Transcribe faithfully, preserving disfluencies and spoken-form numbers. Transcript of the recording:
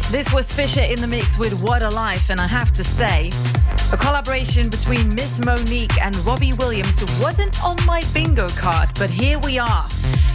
This was Fisher in the mix with What a Life, and I have to say, a collaboration between Miss Monique and Robbie Williams wasn't on my bingo card, but here we are.